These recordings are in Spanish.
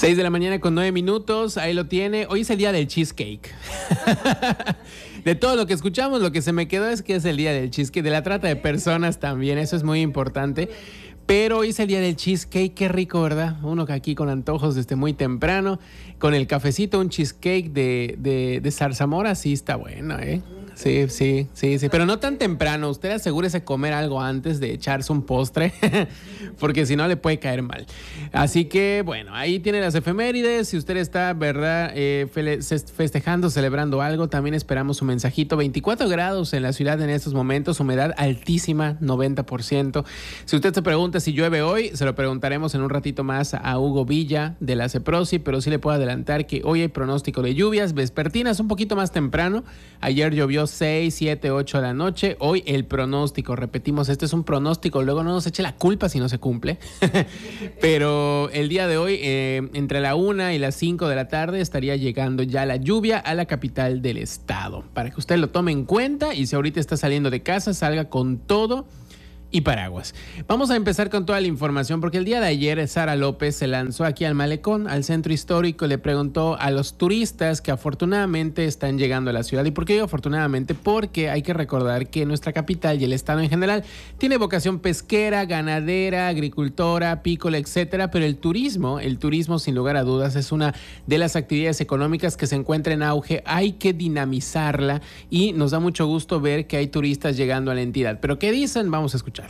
6 de la mañana con 9 minutos, ahí lo tiene. Hoy es el día del cheesecake. De todo lo que escuchamos, lo que se me quedó es que es el día del cheesecake, de la trata de personas también, eso es muy importante. Pero hoy es el día del cheesecake, qué rico, ¿verdad? Uno que aquí con antojos desde muy temprano, con el cafecito, un cheesecake de zarzamora, sí está bueno, ¿eh? Sí, pero no tan temprano. Usted asegúrese comer algo antes de echarse un postre, porque si no le puede caer mal. Así que, bueno, ahí tiene las efemérides. Si usted está, ¿verdad?, festejando, celebrando algo, también esperamos su mensajito. 24 grados en la ciudad en estos momentos, humedad altísima, 90%. Si usted se pregunta si llueve hoy, se lo preguntaremos en un ratito más a Hugo Villa de la CEPROSI, pero sí le puedo adelantar que hoy hay pronóstico de lluvias vespertinas un poquito más temprano. Ayer llovió 6, 7, 8 de la noche. Hoy el pronóstico, repetimos, este es un pronóstico, luego no nos eche la culpa si no se cumple. Pero el día de hoy, entre la 1 y las 5 de la tarde, estaría llegando ya la lluvia a la capital del estado. Para que usted lo tome en cuenta y si ahorita está saliendo de casa, salga con todo y paraguas. Vamos a empezar con toda la información porque el día de ayer Sara López se lanzó aquí al malecón, al centro histórico, y le preguntó a los turistas que afortunadamente están llegando a la ciudad. ¿Y por qué digo afortunadamente? Porque hay que recordar que nuestra capital y el estado en general tiene vocación pesquera, ganadera, agricultora, apícola, etcétera, pero el turismo sin lugar a dudas es una de las actividades económicas que se encuentra en auge. Hay que dinamizarla y nos da mucho gusto ver que hay turistas llegando a la entidad. ¿Pero qué dicen? Vamos a escuchar.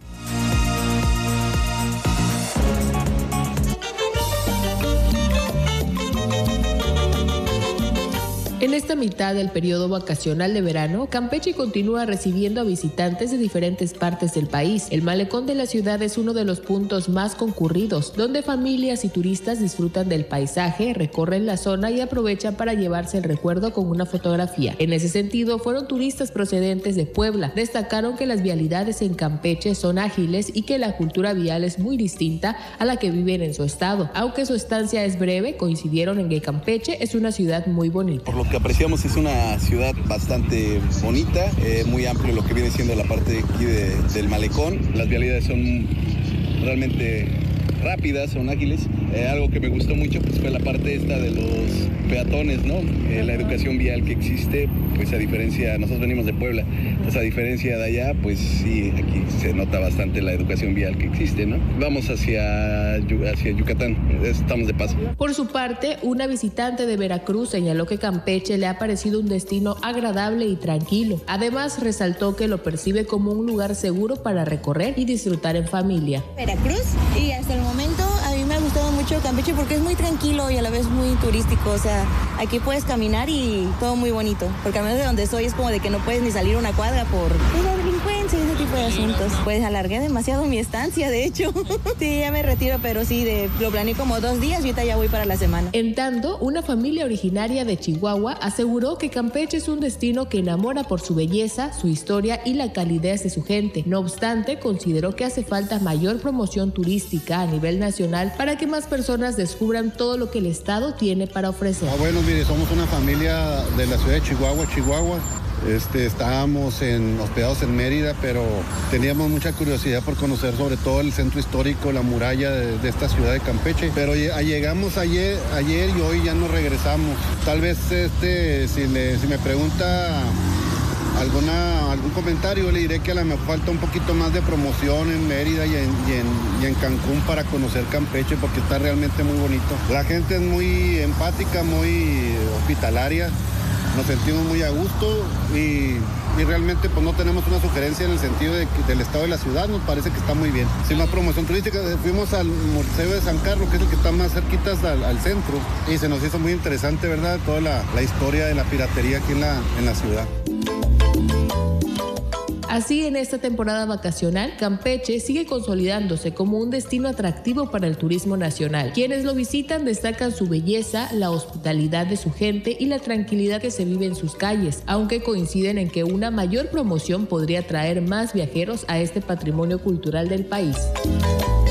En esta mitad del periodo vacacional de verano, Campeche continúa recibiendo a visitantes de diferentes partes del país. El malecón de la ciudad es uno de los puntos más concurridos, donde familias y turistas disfrutan del paisaje, recorren la zona y aprovechan para llevarse el recuerdo con una fotografía. En ese sentido, fueron turistas procedentes de Puebla. Destacaron que las vialidades en Campeche son ágiles y que la cultura vial es muy distinta a la que viven en su estado. Aunque su estancia es breve, coincidieron en que Campeche es una ciudad muy bonita. Por lo que apreciamos, es una ciudad bastante bonita, muy amplio lo que viene siendo la parte de aquí del malecón. Las vialidades son realmente rápidas, son ágiles. Algo que me gustó mucho pues fue la parte esta de los peatones, ¿no? La educación vial que existe, pues a diferencia, nosotros venimos de Puebla, pues a diferencia de allá, pues sí, aquí se nota bastante la educación vial que existe, ¿no? Vamos hacia Yucatán, estamos de paso. Por su parte, una visitante de Veracruz señaló que Campeche le ha parecido un destino agradable y tranquilo. Además, resaltó que lo percibe como un lugar seguro para recorrer y disfrutar en familia. Veracruz, y hasta el momento a mí me ha gustado mucho Campeche porque es muy tranquilo y a la vez muy turístico. O sea, aquí puedes caminar y todo muy bonito. Porque al menos de donde soy es como de que no puedes ni salir una cuadra por la delincuencia y ese tipo de asuntos. Pues alargué demasiado mi estancia, de hecho. Sí, ya me retiro, pero sí, lo planeé como 2 días y ahorita ya voy para la semana. En tanto, una familia originaria de Chihuahua aseguró que Campeche es un destino que enamora por su belleza, su historia y la calidez de su gente. No obstante, consideró que hace falta mayor promoción turística a nivel nacional para que más personas descubran todo lo que el estado tiene para ofrecer. Bueno, mire, somos una familia de la ciudad de Chihuahua. Estábamos hospedados en Mérida, pero teníamos mucha curiosidad por conocer sobre todo el centro histórico, la muralla de esta ciudad de Campeche. Pero llegamos ayer y hoy ya nos regresamos. Tal vez si me pregunta algún comentario, le diré que a lo mejor falta un poquito más de promoción en Mérida y en Cancún para conocer Campeche, porque está realmente muy bonito. La gente es muy empática, muy hospitalaria, nos sentimos muy a gusto y realmente pues no tenemos una sugerencia en el sentido del estado de la ciudad, nos parece que está muy bien. Sin más promoción turística, fuimos al Museo de San Carlos, que es el que está más cerquitas al centro, y se nos hizo muy interesante, ¿verdad?, toda la historia de la piratería aquí en la ciudad. Así, en esta temporada vacacional, Campeche sigue consolidándose como un destino atractivo para el turismo nacional. Quienes lo visitan destacan su belleza, la hospitalidad de su gente y la tranquilidad que se vive en sus calles, aunque coinciden en que una mayor promoción podría traer más viajeros a este patrimonio cultural del país.